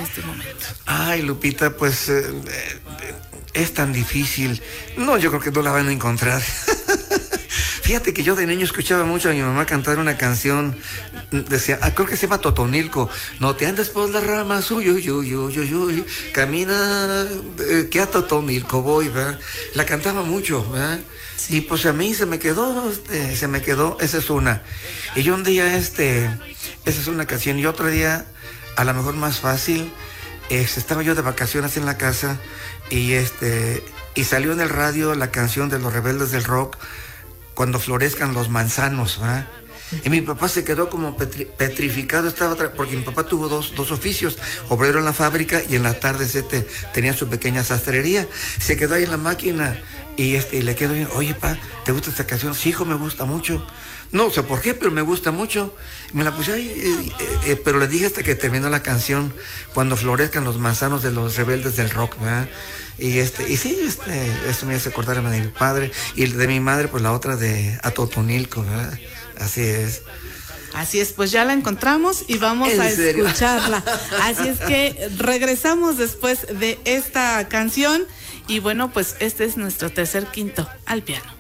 este momento? Ay, Lupita, pues es tan difícil. No, yo creo que no la van a encontrar. Fíjate que yo de niño escuchaba mucho a mi mamá cantar una canción, decía, creo que se llama Totonilco. No te andes por las ramas, uy, uy, uy, uy, uy, uy, camina, que a Totonilco voy, ¿verdad? La cantaba mucho, ¿verdad? Sí. Y pues a mí se me quedó, esa es una. Y yo un día, esa es una canción, y otro día, a lo mejor más fácil, estaba yo de vacaciones en la casa, y salió en el radio la canción de Los Rebeldes del Rock, Cuando florezcan los manzanos, ¿verdad? Y mi papá se quedó como petrificado, porque mi papá tuvo dos oficios, obrero en la fábrica y en la tarde tenía su pequeña sastrería. Se quedó ahí en la máquina y le quedó bien, oye, pa, ¿te gusta esta canción? Sí, hijo, me gusta mucho. No sé por qué, pero me gusta mucho. Me la puse ahí, pero le dije hasta que terminó la canción, Cuando florezcan los manzanos de Los Rebeldes del Rock, ¿verdad? Y sí, esto me hace acordar de mi padre, y de mi madre, pues la otra de Atotonilco, ¿verdad? Así es. Así es, pues ya la encontramos y vamos a escucharla. Así es que regresamos después de esta canción y bueno, pues este es nuestro tercer quinto al piano.